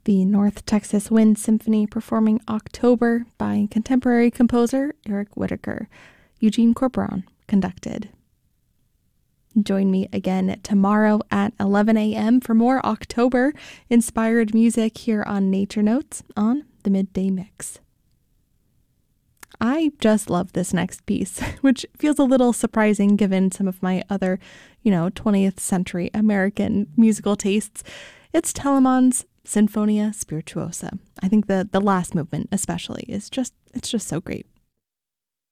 The North Texas Wind Symphony performing October by contemporary composer Eric Whitacre. Eugene Corporon conducted. Join me again tomorrow at 11 a.m. for more October-inspired music here on Nature Notes on the Midday Mix. I just love this next piece, which feels a little surprising given some of my other, 20th century American musical tastes. It's Telemann's Sinfonia Spirituosa. I think the last movement especially it's just so great.